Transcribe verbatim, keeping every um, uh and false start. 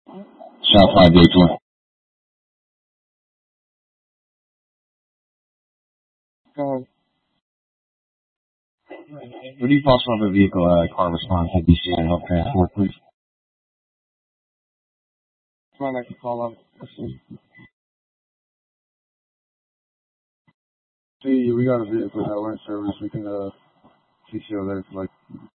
South five Dayton. Go ahead. What do you also have a vehicle uh, car response at B C to help transport, please? Come on, I can call up. Let's see. See, we got a vehicle that weren't service. We can uh, C C O there for like